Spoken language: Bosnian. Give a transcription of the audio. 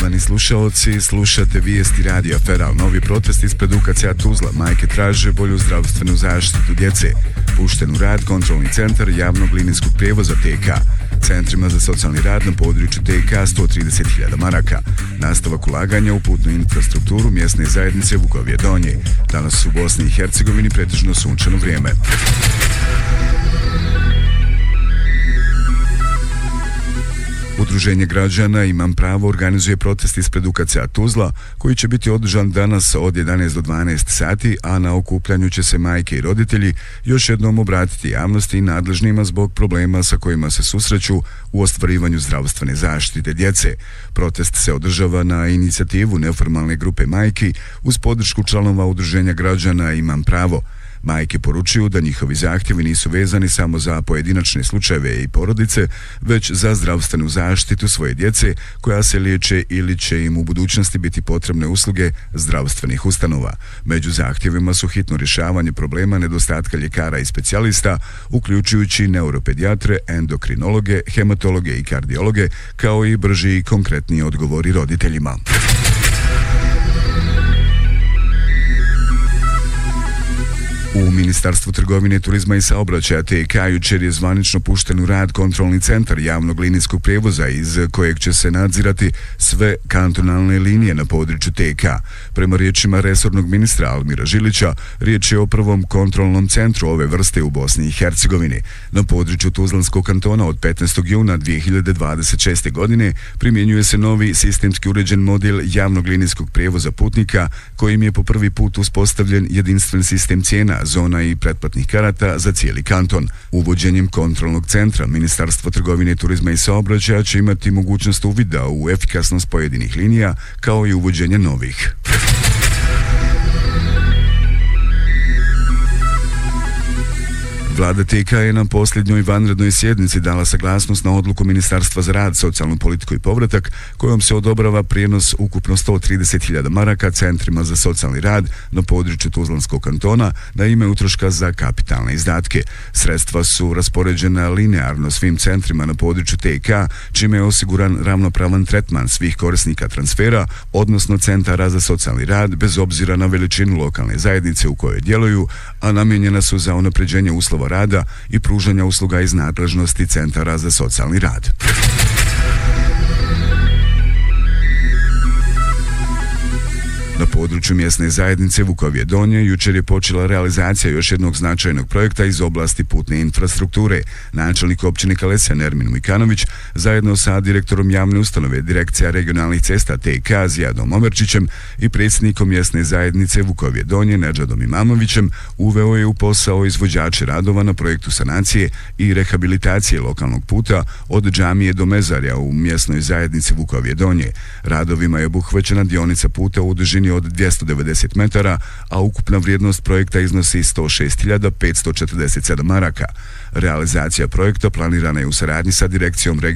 Poštovani slušaoci, slušate vijesti Radija Feral. Novi protest ispred UKC-a Tuzla. Majke traže bolju zdravstvenu zaštitu djece. Pušten u rad kontrolni centar javnog linijskog prijevoza TK. Centrima za socijalni rad na području TK 130.000 maraka. Nastavak ulaganja u putnu infrastrukturu mjesne zajednice Vukovje Donje. Danas u Bosni i Hercegovini pretežno sunčano vrijeme. Udruženje građana Imam pravo organizuje protest ispred UKC-a Tuzla, koji će biti održan danas od 11 do 12 sati, a na okupljanju će se majke i roditelji još jednom obratiti javnosti i nadležnima zbog problema sa kojima se susreću u ostvarivanju zdravstvene zaštite djece. Protest se održava na inicijativu neformalne grupe majki uz podršku članova Udruženja građana Imam pravo. Majke poručuju da njihovi zahtjevi nisu vezani samo za pojedinačne slučajeve i porodice, već za zdravstvenu zaštitu svoje djece koja se liječe ili će im u budućnosti biti potrebne usluge zdravstvenih ustanova. Među zahtjevima su hitno rješavanje problema nedostatka ljekara i specijalista, uključujući neuropedijatre, endokrinologe, hematologe i kardiologe, kao i brži i konkretniji odgovori roditeljima. U Ministarstvu trgovine, turizma i saobraćaja TK jučer je zvanično pušten u rad kontrolni centar javnog linijskog prijevoza iz kojeg će se nadzirati sve kantonalne linije na području TK. Prema riječima resornog ministra Almira Žilića, riječ je o prvom kontrolnom centru ove vrste u Bosni i Hercegovini. Na području Tuzlanskog kantona od 15. juna 2026. godine primjenjuje se novi sistemski uređen model javnog linijskog prijevoza putnika, kojim je po prvi put uspostavljen jedinstven sistem cijena, zona i pretplatnih karata za cijeli kanton. Uvođenjem kontrolnog centra, Ministarstvo trgovine, turizma i saobraćaja će imati mogućnost uvida u efikasnost pojedinih linija, kao i uvođenje novih. Vlada TK je na posljednjoj vanrednoj sjednici dala saglasnost na odluku Ministarstva za rad, socijalnu politiku i povratak, kojom se odobrava prijenos ukupno 130.000 maraka centrima za socijalni rad na području Tuzlanskog kantona na ime utroška za kapitalne izdatke. Sredstva su raspoređena linearno svim centrima na području TK, čime je osiguran ravnopravan tretman svih korisnika transfera, odnosno centara za socijalni rad, bez obzira na veličinu lokalne zajednice u kojoj djeluju, a namijenjena su za unapređenje uslova rada i pružanja usluga iz nadležnosti centara za socijalni rad. Na području mjesne zajednice Vukovje Donje jučer je počela realizacija još jednog značajnog projekta iz oblasti putne infrastrukture. Načelnik općine Kalesja Nermin Mujkanović zajedno sa direktorom javne ustanove Direkcija regionalnih cesta TK Zijadom Omerčićem i predsjednikom mjesne zajednice Vukovje Donje Nedžadom Imamovićem uveo je u posao izvođače radova na projektu sanacije i rehabilitacije lokalnog puta od džamije do mezarja u mjesnoj zajednici Vukovje Donje. Radovima je obuhvaćena dionica puta u dužini od 290 metara, a ukupna vrijednost projekta iznosi 106.547 maraka. Realizacija projekta planirana je u saradnji sa Direkcijom